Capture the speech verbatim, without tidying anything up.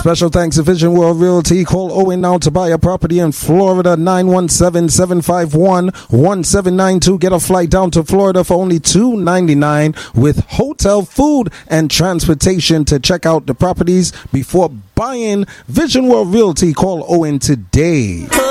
Special thanks to Vision World Realty. Call Owen now to buy a property in Florida, nine one seven, seven five one, one seven nine two. Get a flight down to Florida for only two ninety-nine with hotel, food, and transportation to check out the properties before buying. Vision World Realty. Call Owen today.